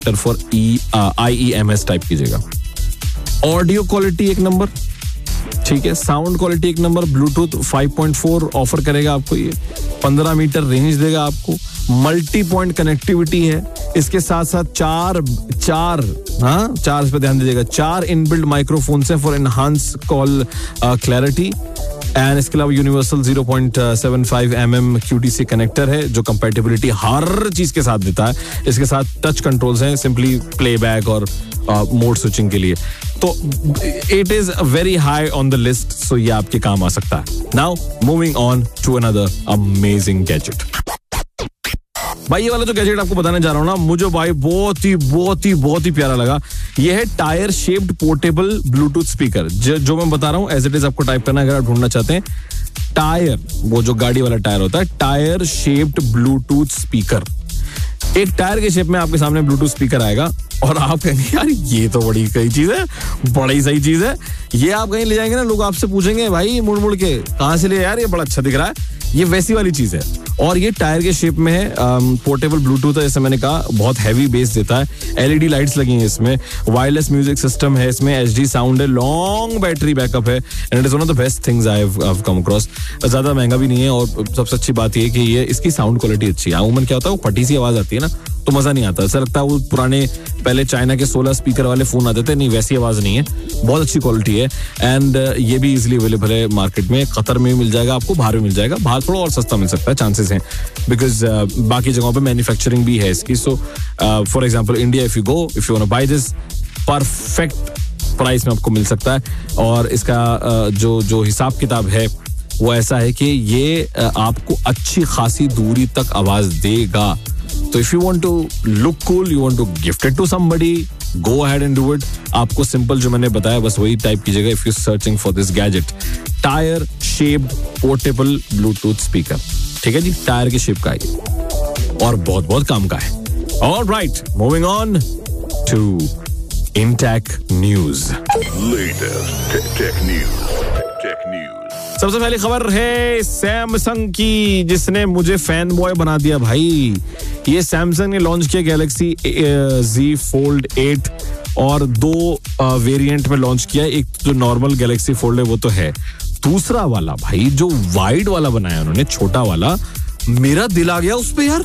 For IEMS type कीजिएगा. Audio quality एक number, ठीक है. साउंड क्वालिटी एक नंबर. ब्लूटूथ 5.4 ऑफर करेगा आपको ये. 15 मीटर रेंज देगा आपको. मल्टी पॉइंट कनेक्टिविटी है. इसके साथ साथ चार इस पे ध्यान दीजिएगा. 4 इनबिल्ट माइक्रोफोन है for enhance call clarity. And इसके अलावा यूनिवर्सल 0.75 mm QTC कनेक्टर है जो कंपैटिबिलिटी हर चीज के साथ देता है. इसके साथ टच कंट्रोल्स हैं सिंपली प्लेबैक और मोड स्विचिंग के लिए. तो it is very high on the list. सो ये आपके काम आ सकता है. Now moving on to another amazing gadget. भाई ये वाला जो गैजेट आपको बताने जा रहा हूँ ना, मुझे भाई बहुत ही प्यारा लगा. ये है tyre shaped portable Bluetooth speaker. जो मैं बता रहा हूँ एज इट इज आपको टाइप करना अगर आप ढूंढना चाहते हैं. टायर, वो जो गाड़ी वाला टायर होता है, टायर शेप्ड ब्लूटूथ स्पीकर. एक टायर के शेप में आपके सामने ब्लूटूथ स्पीकर आएगा और आप कहेंगे यार ये तो बड़ी सही चीज है, बड़ी सही चीज है. ये आप कहीं ले जाएंगे ना, लोग आपसे पूछेंगे भाई मुड़ के कहाँ से ले यार, ये बड़ा अच्छा दिख रहा है. ये वैसी वाली चीज है और ये टायर के शेप में है. पोर्टेबल ब्लूटूथ है, जैसे मैंने कहा, बहुत हैवी बेस देता है. LED लाइट्स लगी हैं इसमें. वायरलेस म्यूजिक सिस्टम है इसमें. HD साउंड है. लॉन्ग बैटरी बैकअप है. And it is one of the best things I have come across. ज्यादा महंगा भी नहीं है और सबसे अच्छी बात ये है कि ये इसकी साउंड क्वालिटी अच्छी है. अमूमन क्या होता है, वो फटी सी आवाज आती है ना, तो मजा नहीं आता. ऐसा लगता है वो पुराने पहले चाइना के 16 स्पीकर वाले फोन आते थे. नहीं, वैसी आवाज नहीं है. बहुत अच्छी क्वालिटी है. एंड ये भी इजिली अवेलेबल है मार्केट में. कतर में मिल जाएगा आपको, बाहर भी मिल जाएगा. बाहर थोड़ा और सस्ता मिल सकता है, चांसेस हैं, बिकॉज बाकी जगहों पे मैन्युफैक्चरिंग भी है इसकी. So for example India, if you want to by this, perfect price में आपको मिल सकता है. और इसका जो हिसाब किताब है वो ऐसा है कि ये आपको अच्छी खासी दूरी तक आवाज देगा. तो if you want to look cool, you want to gift it to somebody, go ahead and do it. आपको सिंपल जो मैंने बताया बस वही टाइप कीजिएगा if you searching for this gadget. Tyre shaped portable Bluetooth speaker. ठीक है जी, tyre के शेप का है और बहुत काम का है. Alright, moving on to intake news. Latest tech news. सबसे पहली खबर है सैमसंग की, जिसने मुझे फैन बॉय बना दिया भाई. ये सैमसंग ने लॉन्च किया गैलेक्सी Z Fold 8 और 2 वेरिएंट में लॉन्च किया. एक जो नॉर्मल गैलेक्सी फोल्ड है वो तो है, दूसरा वाला भाई जो वाइड वाला बनाया उन्होंने, छोटा वाला, मेरा दिल आ गया उस पे यार.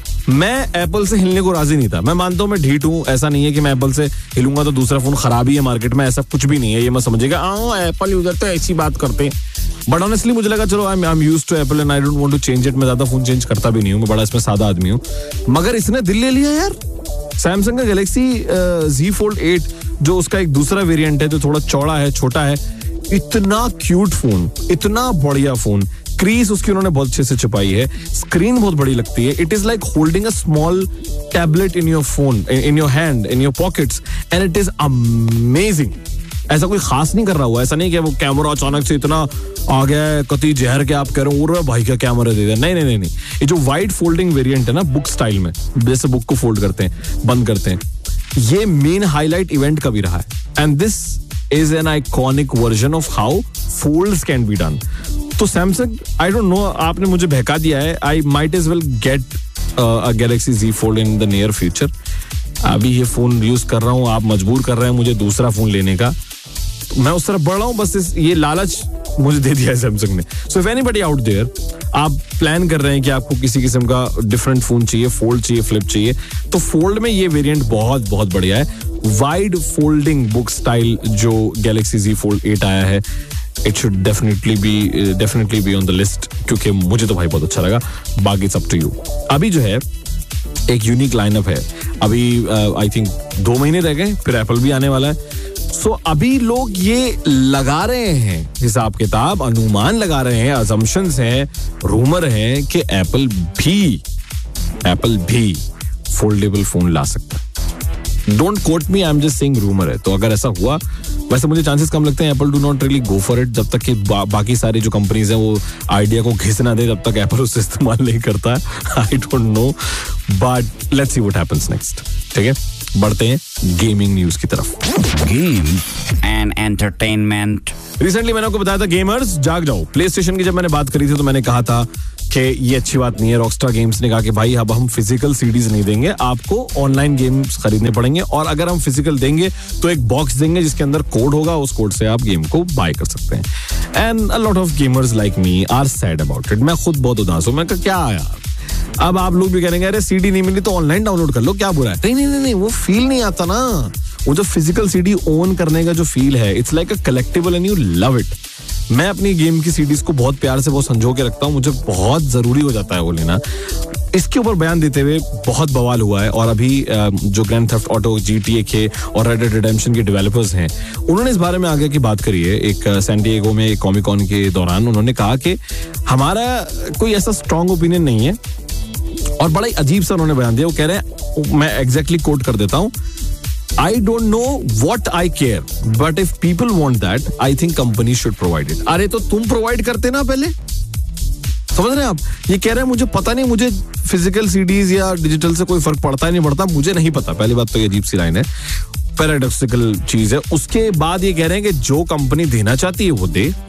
मैं एप्पल से हिलने को राजी नहीं था. मैं मानता हूँ मैं ढीठ हूँ, ऐसा नहीं है कि मैं एप्पल से हिलूंगा तो दूसरा फोन खराब ही है मार्केट में, ऐसा कुछ भी नहीं है. ये मत समझिएगा एप्पल यूजर तो ऐसी बात करते हैं. बट ऑनेस्टली मुझे लगा चलो I am used to Apple and I don't want to change it. मैं ज्यादा फोन चेंज करता भी नहीं हूँ, मैं बड़ा इसमें सादा आदमी हूँ. मगर इसने दिल ले लिया यार. सैमसंग का गैलेक्सी Z Fold 8 जो उसका एक दूसरा वेरिएंट है जो थोड़ा चौड़ा है, छोटा है, इतना क्यूट फोन, इतना बढ़िया फोन. क्रीज उसकी उन्होंने बहुत अच्छे से छुपाई है. स्क्रीन बहुत बड़ी लगती है. It is like holding a small tablet in your phone, in your hand, in your pockets, and it is amazing. ऐसा कोई खास नहीं कर रहा हुआ. ऐसा नहीं कि वो कैमरा अचानक से इतना आ गया है कति जहर के आप कह रहे हो भाई क्या कैमरा दे दिया. नहीं. ये जो वाइड फोल्डिंग वेरिएंट है ना, बुक स्टाइल में, जैसे बुक को फोल्ड करते हैं, बंद करते हैं, ये मेन हाईलाइट इवेंट का भी रहा है. And this is an iconic version of how folds can be done. तो सैमसंग, आई डोंट नो, आपने मुझे बहका दिया है. I might as well get a Galaxy Z Fold in the near future. अभी ये फोन यूज कर रहा हूँ, आप मजबूर कर रहे हैं मुझे दूसरा फोन लेने का. मैं उस तरफ बढ़ रहा हूँ, बस ये लालच मुझे दे दिया है सैमसंग ने. So if anybody out there, आप प्लान कर रहे हैं कि आपको किसी किस्म का डिफरेंट फोन चाहिए, फोल्ड चाहिए, फ्लिप चाहिए, तो फोल्ड में ये वेरिएंट बहुत बढ़िया है. वाइड फोल्डिंग बुक स्टाइल जो गैलेक्सी Z Fold 8 आया है, it should definitely be on the list, क्योंकि मुझे तो भाई बहुत अच्छा लगा. बाकी इट्स अप टू यू. अभी जो है एक यूनिक लाइनअप है. अभी आई थिंक 2 महीने रह गए, फिर एप्पल भी आने वाला है. सो अभी लोग ये लगा रहे हैं हिसाब किताब, अनुमान लगा रहे हैं, अजम्पशंस हैं, रूमर है कि एप्पल भी फोल्डेबल फोन ला सकता है. Don't quote me, I am just saying rumour है. तो अगर ऐसा हुआ, वैसे मुझे चांसेस कम लगते हैं. Apple do not really go for it जब तक कि बाकी सारी जो कंपनीज हैं वो आइडिया को घिस ना दे, तब तक एप्पल उसे इस्तेमाल नहीं करता है. I don't know, but let's see what happens next. ठीक है, बढ़ते हैं गेमिंग न्यूज की तरफ. Games and entertainment. रिसेंटली मैंने आपको बताया था गेमर्स जाग जाओ. प्ले स्टेशन की जब मैंने बात करी थी तो मैंने कहा था कि ये अच्छी बात नहीं है। रॉकस्टार गेम्स ने कहा कि भाई अब हम फिजिकल सीडीज नहीं देंगे, आपको ऑनलाइन गेम्स खरीदने पड़ेंगे, और अगर हम फिजिकल देंगे तो एक बॉक्स देंगे जिसके अंदर कोड होगा, उस कोड से आप गेम को बाय कर सकते हैं। And a lot of gamers like me are sad about it. मैं खुद बहुत उदास हूं। मैं कहा क्या यार, अब आप लोग भी करेंगे अरे सीडी नहीं मिली तो ऑनलाइन डाउनलोड कर लो, क्या बुरा है? नहीं, वो फील नहीं आता ना, वो जो फिजिकल सीडी ओन करने का जो फील है, it's like a collectible and you love it. मैं अपनी गेम की सीडीज को बहुत प्यार से बहुत संजो के रखता हूँ, मुझे बहुत जरूरी हो जाता है वो लेना। इसके ऊपर बयान देते हुए बहुत बवाल हुआ है, और अभी जो ग्रैंड थेफ्ट ऑटो, GTA के और रेड डेड रिडेम्पशन के डेवलपर्स हैं, उन्होंने इस बारे में आगे की बात करी है। एक सैन डिएगो में एक कॉमिक कॉन के दौरान उन्होंने कहा कि हमारा कोई ऐसा स्ट्रॉन्ग ओपिनियन नहीं है, और बड़ा ही अजीब सा उन्होंने बयान दिया। वो कह रहे हैं, मैं एग्जैक्टली कोट कर देता हूं, I don't know what I care, but if people want that, I think companies should provide it. अरे तो तुम प्रोवाइड करते ना पहले, समझ रहे हैं आप? ये कह रहे हैं मुझे पता नहीं, मुझे फिजिकल सीडीज या डिजिटल से कोई फर्क पड़ता है नहीं पड़ता, मुझे नहीं पता। पहली बात तो ये अजीब सी लाइन है, पैराडॉक्सिकल चीज है। उसके बाद ये कह रहे हैं कि जो कंपनी देना चाहती है वो दे,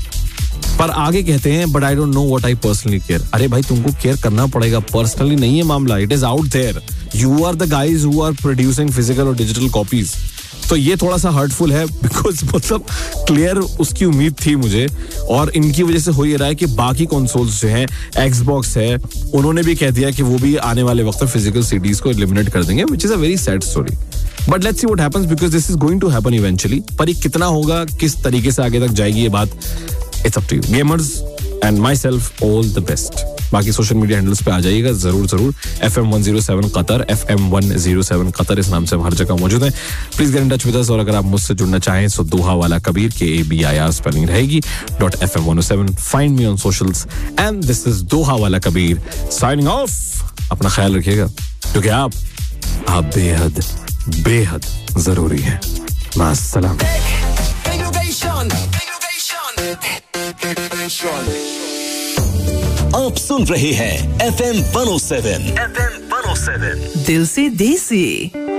पर आगे कहते हैं but I don't know what I personally care. अरे भाई तुमको केयर करना पड़ेगा, पर्सनली नहीं है मामला, it is out there, you are the guys who are producing physical और डिजिटल कॉपीज। तो ये थोड़ा सा हर्टफुल है, बिकॉज मतलब क्लियर उसकी उम्मीद थी मुझे, और इनकी वजह से हो ये रहा है कि बाकी कंसोल्स जो हैं, एक्सबॉक्स है, उन्होंने भी कह दिया कि वो भी आने वाले वक्त में फिजिकल सीडीज को एलिमिनेट कर देंगे, which is a very sad story. But let's see what happens, because this is going to happen eventually. पर ये कितना होगा, किस तरीके से आगे तक जाएगी ये बात, it's up to you. Gamers and my self all the best. बाकी सोशल मीडिया हैंडल्स पे आ जाइएगा जरूर FM 107 कतर, FM 107 कतर, इस नाम से हम हर जगह मौजूद हैं। Please get in touch with us, और अगर आप मुझसे जुड़ना चाहें तो दोहा वाला कबीर, KABIR स्पेलिंग रहेगी .FM 107। Find me on socials, and this is दोहा वाला कबीर साइनिंग ऑफ। अपना ख्याल रखिएगा, क्योंकि आप बेहद बेहद जरूरी है। मास्सलाम। आप सुन रहे हैं FM 107 दिल से देसी।